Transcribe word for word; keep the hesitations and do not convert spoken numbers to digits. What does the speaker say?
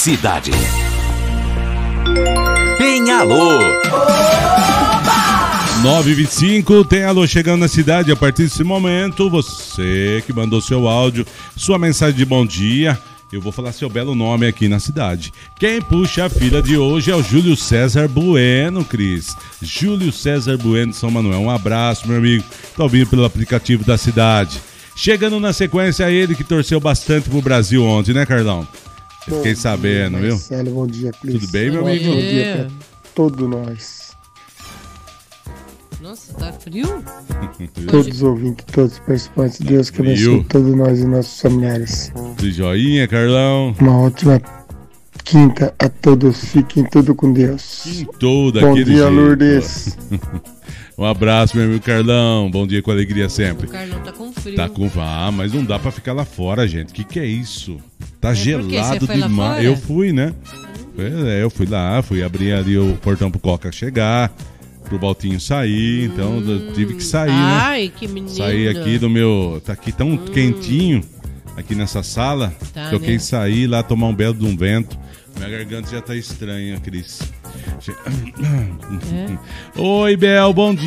Cidade. Tem alô. nove e vinte e cinco, tem alô chegando na cidade. A partir desse momento, você que mandou seu áudio, sua mensagem de bom dia, eu vou falar seu belo nome aqui na cidade. Quem puxa a fila de hoje é o Júlio César Bueno, Cris. Júlio César Bueno de São Manuel. Um abraço, meu amigo. Tá ouvindo pelo aplicativo da cidade. Chegando na sequência, ele que torceu bastante pro Brasil ontem, né, Carlão? Eu fiquei Bom sabendo, dia, viu? Marcelo, bom dia, Cris. Tudo bem, meu Bom amigo? dia pra todos nós. Nossa, tá frio? Todos os ouvintes, todos os participantes. Deus que abençoe Frio. todos nós e nossos familiares. De joinha, Carlão. Uma ótima quinta a todos. Fiquem tudo com Deus. Pintou Bom daquele dia, jeito. Lourdes. Um abraço, meu amigo Carlão. Bom dia com alegria sempre. O Carlão tá com frio. Tá com... Ah, mas não dá pra ficar lá fora, gente. Que que é isso? Tá É, por quê? gelado Você foi lá demais. fora? Eu fui, né? É, eu fui lá, fui abrir ali o portão pro Coca chegar, pro Baltinho sair, então eu tive que sair, né? Ai, que menino. Sair aqui do meu... Tá aqui tão quentinho, aqui nessa sala, Tá, que eu né? quis sair lá, tomar um belo de um vento. Minha garganta já tá estranha, Cris. É? Oi, Bel, bom dia.